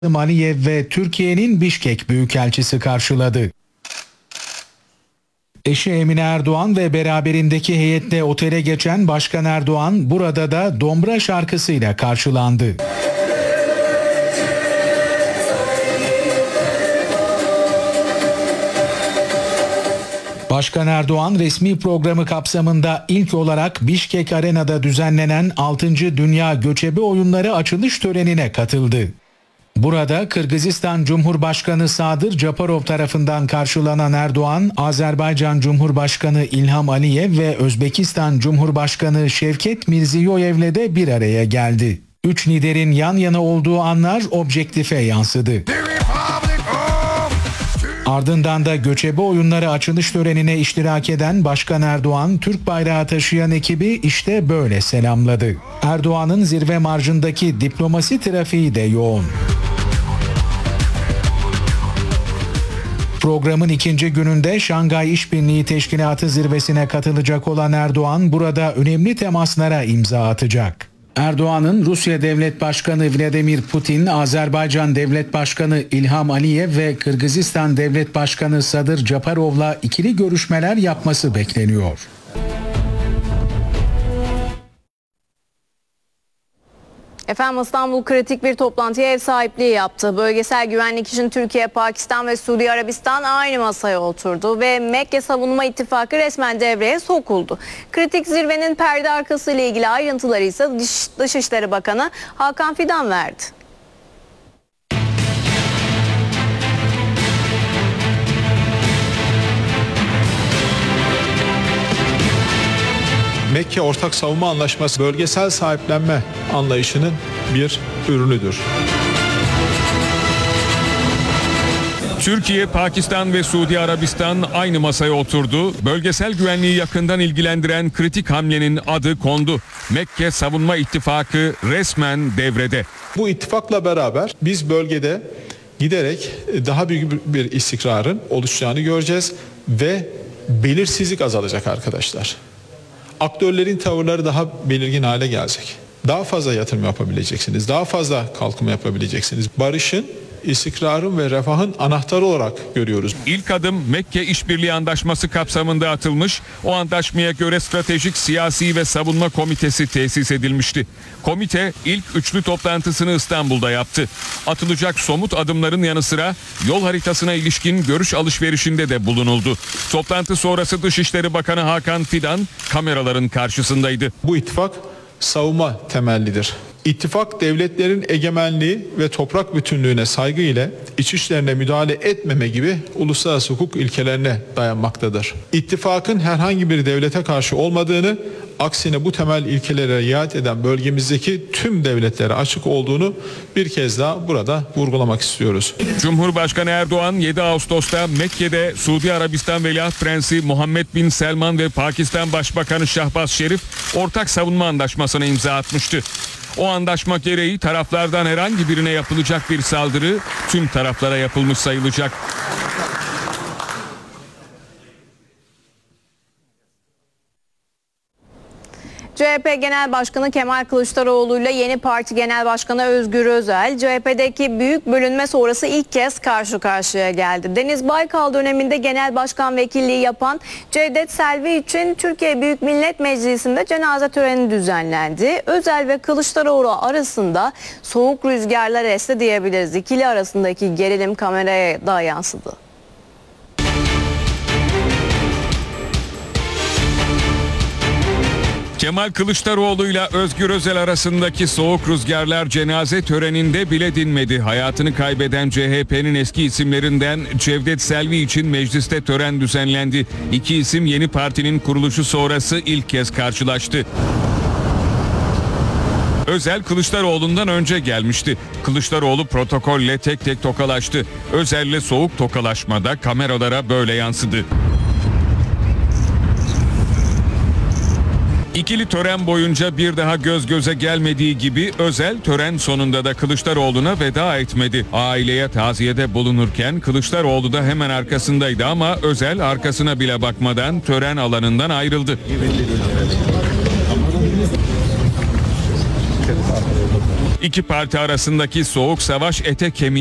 Aliyev ve Türkiye'nin Bişkek Büyükelçisi karşıladı. Eşi Emine Erdoğan ve beraberindeki heyetle otele geçen Başkan Erdoğan burada da Dombra şarkısıyla karşılandı. Başkan Erdoğan resmi programı kapsamında ilk olarak Bişkek Arena'da düzenlenen 6. Dünya Göçebe Oyunları açılış törenine katıldı. Burada Kırgızistan Cumhurbaşkanı Sadır Japarov tarafından karşılanan Erdoğan, Azerbaycan Cumhurbaşkanı İlham Aliyev ve Özbekistan Cumhurbaşkanı Şevket Mirziyoyev'le de bir araya geldi. Üç liderin yan yana olduğu anlar objektife yansıdı. Ardından da göçebe oyunları açılış törenine iştirak eden Başkan Erdoğan, Türk bayrağı taşıyan ekibi işte böyle selamladı. Erdoğan'ın zirve marjındaki diplomasi trafiği de yoğun. Programın ikinci gününde Şangay İşbirliği Teşkilatı zirvesine katılacak olan Erdoğan burada önemli temaslara imza atacak. Erdoğan'ın Rusya Devlet Başkanı Vladimir Putin, Azerbaycan Devlet Başkanı İlham Aliyev ve Kırgızistan Devlet Başkanı Sadır Japarov'la ikili görüşmeler yapması bekleniyor. Efendim İstanbul kritik bir toplantıya ev sahipliği yaptı. Bölgesel güvenlik için Türkiye, Pakistan ve Suudi Arabistan aynı masaya oturdu ve Mekke Savunma İttifakı resmen devreye sokuldu. Kritik zirvenin perde arkası ile ilgili ayrıntıları ise Dışişleri Bakanı Hakan Fidan verdi. Mekke Ortak Savunma Anlaşması bölgesel sahiplenme anlayışının bir ürünüdür. Türkiye, Pakistan ve Suudi Arabistan aynı masaya oturdu. Bölgesel güvenliği yakından ilgilendiren kritik hamlenin adı kondu. Mekke Savunma İttifakı resmen devrede. Bu ittifakla beraber biz bölgede giderek daha büyük bir istikrarın oluşacağını göreceğiz ve belirsizlik azalacak arkadaşlar. Aktörlerin tavırları daha belirgin hale gelecek. Daha fazla yatırım yapabileceksiniz. Daha fazla kalkınma yapabileceksiniz. Barışın, istikrarın ve refahın anahtarı olarak görüyoruz. İlk adım Mekke İşbirliği Antlaşması kapsamında atılmış. O antlaşmaya göre Stratejik Siyasi ve Savunma Komitesi tesis edilmişti. Komite ilk üçlü toplantısını İstanbul'da yaptı. Atılacak somut adımların yanı sıra yol haritasına ilişkin görüş alışverişinde de bulunuldu. Toplantı sonrası Dışişleri Bakanı Hakan Fidan kameraların karşısındaydı. Bu ittifak savunma temellidir. İttifak devletlerin egemenliği ve toprak bütünlüğüne saygı ile iç işlerine müdahale etmeme gibi uluslararası hukuk ilkelerine dayanmaktadır. İttifakın herhangi bir devlete karşı olmadığını, aksine bu temel ilkelere riayet eden bölgemizdeki tüm devletlere açık olduğunu bir kez daha burada vurgulamak istiyoruz. Cumhurbaşkanı Erdoğan 7 Ağustos'ta Mekke'de Suudi Arabistan Veliaht Prensi Muhammed Bin Selman ve Pakistan Başbakanı Şahbaz Şerif ortak savunma anlaşmasına imza atmıştı. O anlaşma gereği taraflardan herhangi birine yapılacak bir saldırı tüm taraflara yapılmış sayılacak. CHP Genel Başkanı Kemal Kılıçdaroğlu ile yeni parti Genel Başkanı Özgür Özel, CHP'deki büyük bölünme sonrası ilk kez karşı karşıya geldi. Deniz Baykal döneminde Genel Başkan vekilliği yapan Cevdet Selvi için Türkiye Büyük Millet Meclisi'nde cenaze töreni düzenlendi. Özel ve Kılıçdaroğlu arasında soğuk rüzgarlar esti diyebiliriz. İkili arasındaki gerilim kameraya da yansıdı. Kemal Kılıçdaroğlu ile Özgür Özel arasındaki soğuk rüzgarlar cenaze töreninde bile dinmedi. Hayatını kaybeden CHP'nin eski isimlerinden Cevdet Selvi için mecliste tören düzenlendi. İki isim yeni partinin kuruluşu sonrası ilk kez karşılaştı. Özel Kılıçdaroğlu'ndan önce gelmişti. Kılıçdaroğlu protokolle tek tek tokalaştı. Özel'le soğuk tokalaşmada kameralara böyle yansıdı. İkili tören boyunca bir daha göz göze gelmediği gibi Özel tören sonunda da Kılıçdaroğlu'na veda etmedi. Aileye taziyede bulunurken Kılıçdaroğlu da hemen arkasındaydı ama Özel arkasına bile bakmadan tören alanından ayrıldı. İki parti arasındaki soğuk savaş ete kemiğe